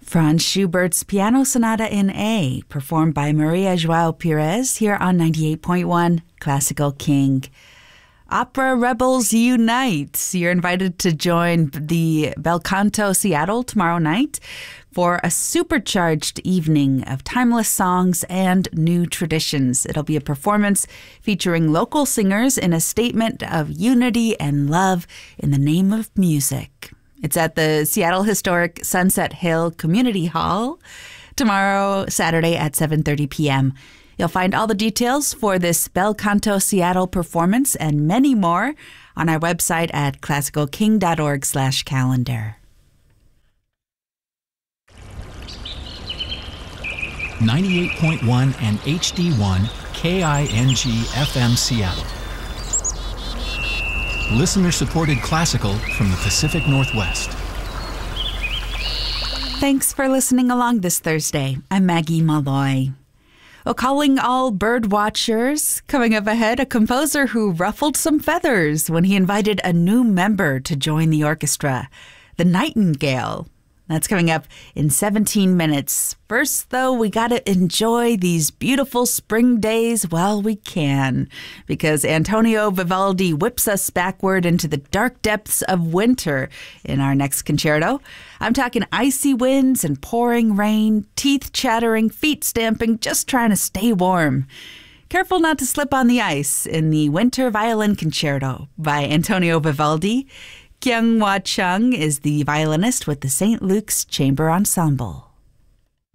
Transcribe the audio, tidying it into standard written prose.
Franz Schubert's Piano Sonata in A, performed by Maria Joao Pires here on 98.1 Classical King. Opera Rebels Unite. You're invited to join the Bel Canto Seattle tomorrow night for a supercharged evening of timeless songs and new traditions. It'll be a performance featuring local singers in a statement of unity and love in the name of music. It's at the Seattle Historic Sunset Hill Community Hall tomorrow, Saturday at 7:30 p.m. You'll find all the details for this Bel Canto Seattle performance and many more on our website at classicalking.org/calendar. 98.1 and HD1 KING FM Seattle. Listener-supported classical from the Pacific Northwest. Thanks for listening along this Thursday. I'm Maggie Malloy. Well, calling all bird watchers, coming up ahead, a composer who ruffled some feathers when he invited a new member to join the orchestra, the Nightingale. That's coming up in 17 minutes. First, though, we got to enjoy these beautiful spring days while we can, because Antonio Vivaldi whips us backward into the dark depths of winter in our next concerto. I'm talking icy winds and pouring rain, teeth chattering, feet stamping, just trying to stay warm. Careful not to slip on the ice in the Winter Violin Concerto by Antonio Vivaldi. Kyung-Hwa Chung is the violinist with the St. Luke's Chamber Ensemble.